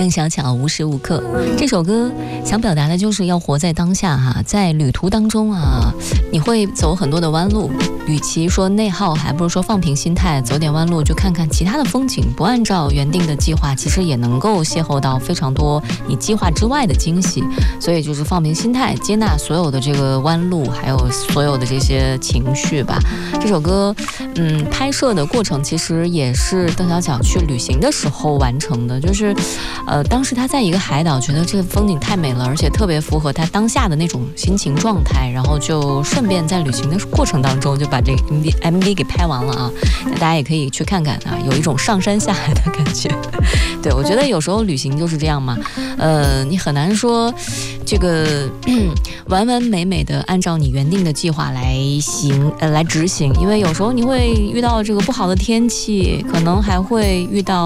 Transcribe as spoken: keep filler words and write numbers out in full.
邓小巧无时无刻这首歌想表达的就是要活在当下哈，在旅途当中啊，你会走很多的弯路，与其说内耗，还不如说放平心态，走点弯路，就看看其他的风景，不按照原定的计划，其实也能够邂逅到非常多你计划之外的惊喜。所以就是放平心态，接纳所有的这个弯路，还有所有的这些情绪吧。这首歌嗯，拍摄的过程其实也是邓小巧去旅行的时候完成的，就是呃，当时他在一个海岛，觉得这个风景太美了，而且特别符合他当下的那种心情状态，然后就顺便在旅行的过程当中就把这个 M V M V 给拍完了啊。大家也可以去看看啊，有一种上山下海的感觉。对，我觉得有时候旅行就是这样嘛，呃，你很难说这个完完美美的按照你原定的计划来行呃来执行，因为有时候你会遇到这个不好的天气，可能还会遇到